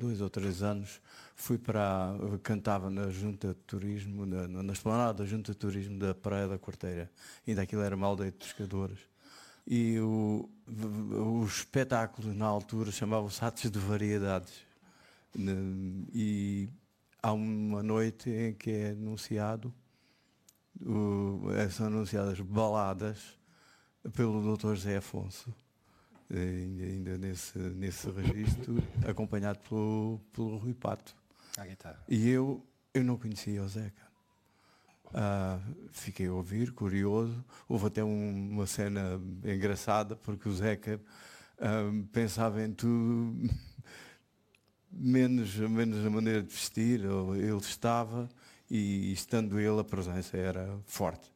2 ou 3 anos, cantava na Junta de Turismo, na esplanada da Junta de Turismo da Praia da Quarteira. Ainda aquilo era uma aldeia de pescadores. E o espetáculo na altura chamava-se Atos de Variedades. E há uma noite em que é anunciado, são anunciadas baladas pelo Dr. José Afonso, ainda nesse registro, acompanhado pelo Rui Pato. À guitarra. E eu não conhecia o Zeca. Fiquei a ouvir, curioso. Houve até uma cena engraçada, porque o Zeca pensava em tudo, menos a maneira de vestir. Ele estava, e estando ele, a presença era forte.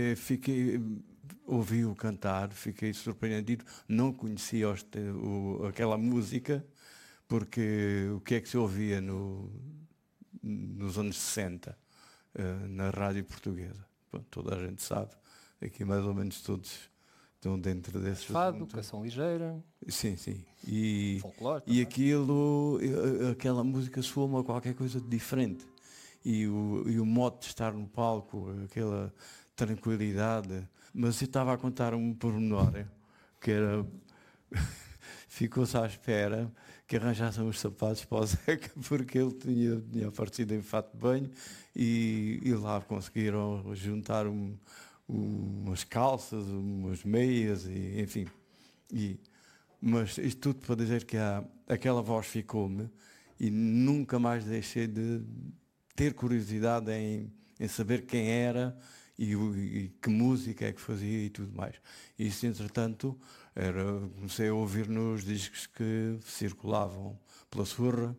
Ouvi-o cantar, fiquei surpreendido, não conhecia aquela música, porque o que é que se ouvia nos anos 60 na rádio portuguesa? Bom, toda a gente sabe, aqui mais ou menos todos estão dentro desses fado, assuntos. canção ligeira. Sim, sim. E folclore. E aquela música soa-me a qualquer coisa de diferente. E o modo de estar no palco, aquela tranquilidade. Mas eu estava a contar um pormenor, que era... Ficou-se à espera que arranjassem os sapatos para o Zeca, porque ele tinha aparecido em fato de banho, e lá conseguiram juntar umas calças, umas meias, e, enfim. Mas isto tudo para dizer que aquela voz ficou-me, e nunca mais deixei de ter curiosidade em saber quem era e que música é que fazia e tudo mais. Isso, entretanto, comecei a ouvir nos discos que circulavam pela Surra.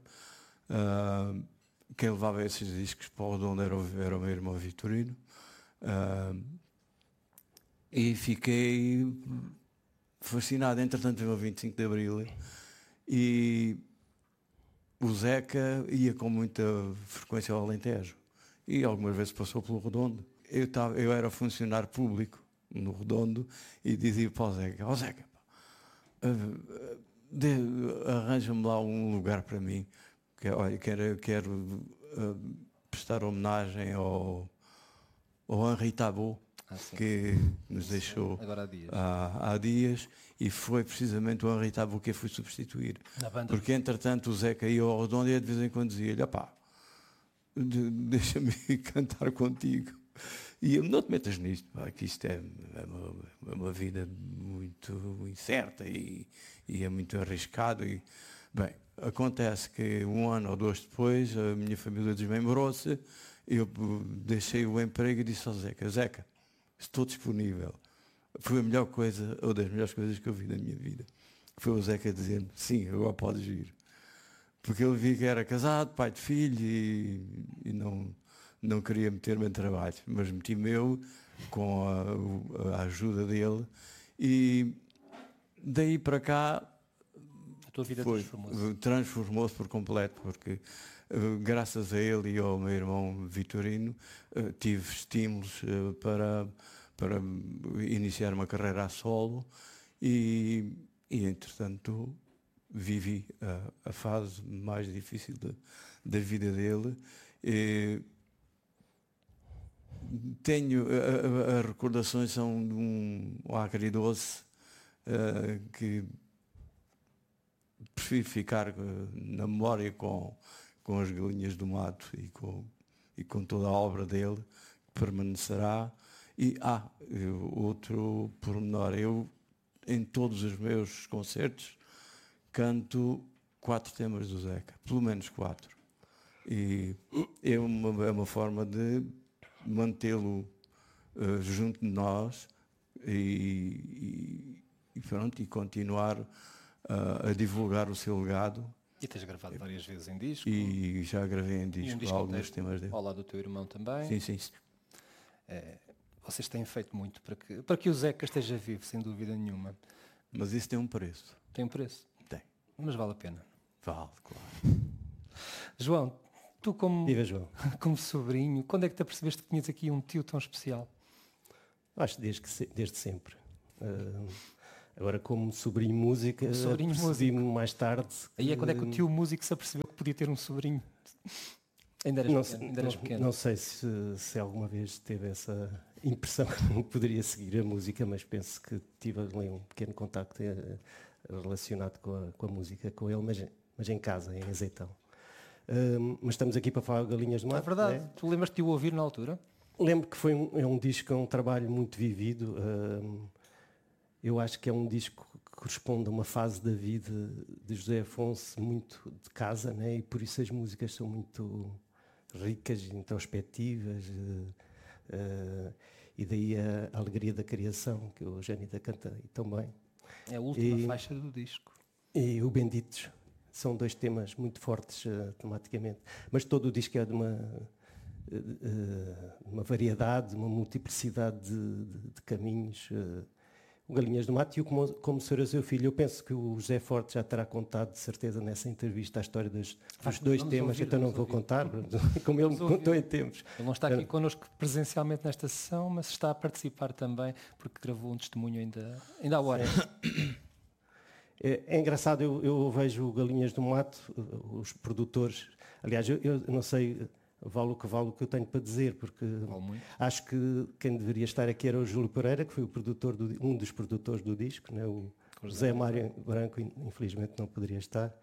Quem levava esses discos para o Redondo era o meu irmão Vitorino. E fiquei fascinado. Entretanto, veio o 25 de Abril e o Zeca ia com muita frequência ao Alentejo, e algumas vezes passou pelo Redondo. Eu era funcionário público no Redondo e dizia para o Zeca: ó Zeca, arranja-me lá um lugar para mim, que olha, quero prestar homenagem ao Henri Tabot, que nos deixou agora há dias, e foi precisamente o Henri Tabot que foi substituir. Porque entretanto o Zeca ia ao Redondo e de vez em quando dizia-lhe: deixa-me cantar contigo. E eu: não te metas nisto, que isto é uma vida muito incerta e é muito arriscado. E, bem, acontece que 1 ano ou 2 depois a minha família desmembrou-se, eu deixei o emprego e disse ao Zeca: Zeca, estou disponível. Foi a melhor coisa, ou das melhores coisas que eu vi na minha vida. Foi o Zeca dizer-me: sim, agora podes ir. Porque ele via que era casado, pai de filho, e não queria meter-me em trabalho, mas meti-me eu com a ajuda dele, e daí para cá a tua vida transformou-se por completo, porque graças a ele e ao meu irmão Vitorino tive estímulos para iniciar uma carreira a solo, e entretanto vivi a fase mais difícil da vida dele. Tenho as recordações são de um acre doce, que prefiro ficar na memória com as galinhas do mato e com toda a obra dele, que permanecerá. E outro pormenor: eu em todos os meus concertos canto 4 temas do Zeca, pelo menos 4, e é uma forma de mantê-lo junto de nós e pronto, e continuar a divulgar o seu legado. E tens gravado várias vezes em disco. E já gravei em disco alguns temas dele. Ao lado do teu irmão também. Sim. Vocês têm feito muito para que o Zeca esteja vivo, sem dúvida nenhuma. Mas isso tem um preço. Tem um preço? Tem. Mas vale a pena. Vale, claro. João, tu Viva, João. como sobrinho, quando é que te apercebeste que tinhas aqui um tio tão especial? Acho que desde sempre. Agora, como sobrinho música, percebi-me mais tarde. Aí é quando é que o tio músico se apercebeu que podia ter um sobrinho? Ainda eras pequeno. Não sei se alguma vez teve essa impressão que poderia seguir a música, mas penso que tive ali um pequeno contacto relacionado com a música com ele, mas em casa, em Azeitão. Mas estamos aqui para falar de Galinhas de Mato. É verdade. Né? Tu lembras-te de o ouvir na altura? Lembro que é um disco, é um trabalho muito vivido. Eu acho que é um disco que corresponde a uma fase da vida de José Afonso muito de casa, né? E por isso as músicas são muito ricas, introspectivas, e daí a alegria da criação, que o Janita canta aí também. É a última faixa do disco. E o Benditos. São dois temas muito fortes tematicamente. Mas todo o disco é de uma variedade, uma multiplicidade de caminhos. O Galinhas do Mato e o Como Ser o Seu Filho. Eu penso que o José Forte já terá contado, de certeza, nessa entrevista a história dos dois temas, então não vou contar, como ele me contou em tempos. Ele não está aqui connosco presencialmente nesta sessão, mas está a participar também, porque gravou um testemunho ainda há horas. É engraçado, eu vejo o Galinhas do Mato, os produtores, aliás, eu não sei, vale o que eu tenho para dizer, porque acho que quem deveria estar aqui era o Júlio Pereira, que foi um dos produtores do disco, né? O José Mário Branco, infelizmente não poderia estar,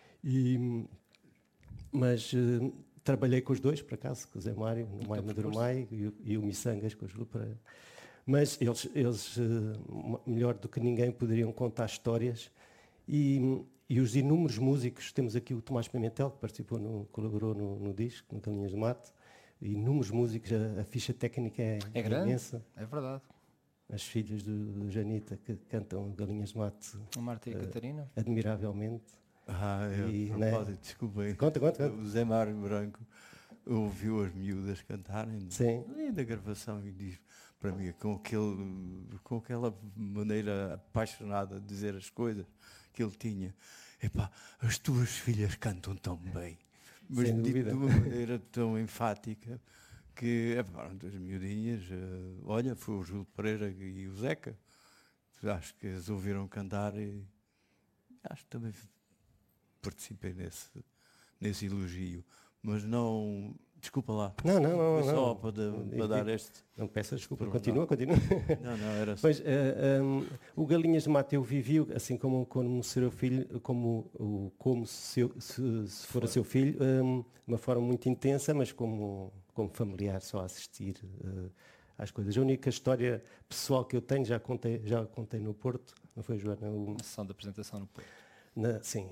mas trabalhei com os dois, por acaso, com o José Mário, no Maio Maduro Maio, e o Missangas com o Júlio Pereira. Mas eles melhor do que ninguém, poderiam contar histórias. E os inúmeros músicos, temos aqui o Tomás Pimentel, que colaborou no disco, no Galinhas do Mato, inúmeros músicos, a ficha técnica é grande, imensa. É verdade. As filhas do Janita, que cantam Galinhas do Mato. A Marta e a Catarina. Admiravelmente. Desculpem. Conta. O Zé Mário Branco ouviu as miúdas cantarem. Sim. E da gravação e diz para mim, com aquela maneira apaixonada de dizer as coisas que ele tinha, epá, as tuas filhas cantam tão bem, mas dito de uma maneira tão enfática que, as miudinhas, olha, foi o Júlio Pereira e o Zeca, acho que eles ouviram cantar e acho que também participei nesse elogio, mas não... Desculpa lá. Não. Só para dar este... Não peço desculpa. Continua. Não, era só... Pois, o Galinhas de Mato eu vivi, assim como ser o filho, como se for seu filho, de uma forma muito intensa, mas como familiar, só a assistir às coisas. A única história pessoal que eu tenho, já contei no Porto, não foi, Joana? Na sessão de apresentação no Porto. Sim,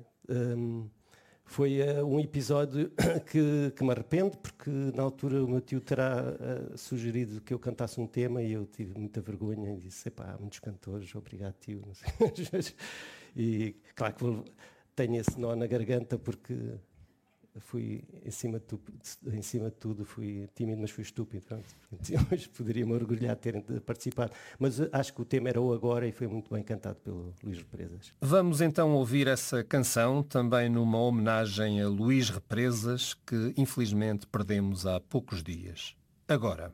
foi um episódio que me arrependo, porque na altura o meu tio terá sugerido que eu cantasse um tema e eu tive muita vergonha e disse, há muitos cantores, obrigado tio. Não sei. E claro que tenho esse nó na garganta, porque fui, em cima de tudo, fui tímido, mas fui estúpido. Hoje poderia-me orgulhar de ter participado. Mas acho que o tema era o Agora e foi muito bem cantado pelo Luís Represas. Vamos então ouvir essa canção, também numa homenagem a Luís Represas, que infelizmente perdemos há poucos dias. Agora.